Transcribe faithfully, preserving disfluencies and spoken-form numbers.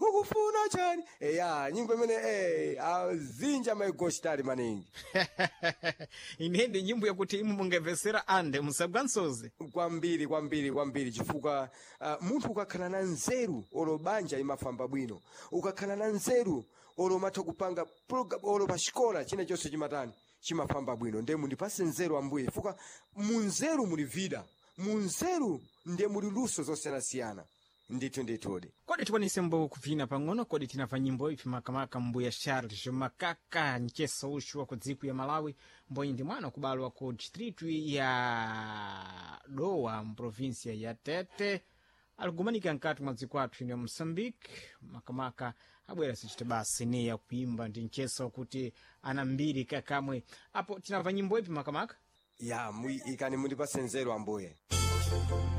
ukufuna chani eya nyimbo imene eh azinja maigositali maningi inende nyimbo yakuti imu mungemvesera ande musagwa nsozi kwambiri kwambiri kwambiri chifukwa uh, munthu ukakhala na nzeru olo banja imafamba bwino ukakhala na nzeru olo matha kupanga program olo pa xikola chine chonse chimatani chimafamba bwino ndiye mundipase nzeru ambuye chifukwa munzeru muli vida munzeru ndiye muli luso zosiyanasiyana ndithu ndithudi kodi tikwanise mbo kuvina pang'ono kodi tinamva nyimbo ipi makamaka mbuya Charles Makaka mcheso uxu wa ku dziko ya Malawi mbonyi ndi mwana kubalwa ku distritu ya Dowa mprovinsia ya Tete aligumanika nkati mwa dziko athu ino Mozambique makamaka abwera sichite basi ne ya kuimba ndi mcheso kuti ana mbiri kakamwe apo tinamva nyimbo ipi makamaka ya ikani mundipase nzeru ambuye